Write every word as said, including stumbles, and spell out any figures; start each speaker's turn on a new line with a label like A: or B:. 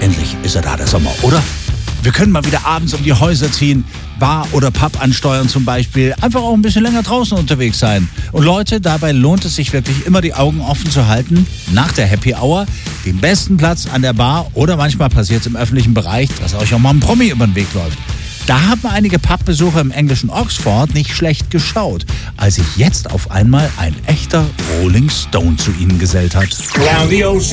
A: Endlich ist er da, der Sommer, oder? Wir können mal wieder abends um die Häuser ziehen, Bar oder Pub ansteuern zum Beispiel, einfach auch ein bisschen länger draußen unterwegs sein. Und Leute, dabei lohnt es sich wirklich immer die Augen offen zu halten, nach der Happy Hour, den besten Platz an der Bar oder manchmal passiert es im öffentlichen Bereich, dass euch auch mal ein Promi über den Weg läuft. Da haben einige Pubbesucher im englischen Oxford nicht schlecht geschaut, als sich jetzt auf einmal ein echter Rolling Stone zu ihnen gesellt hat.
B: Round the O C.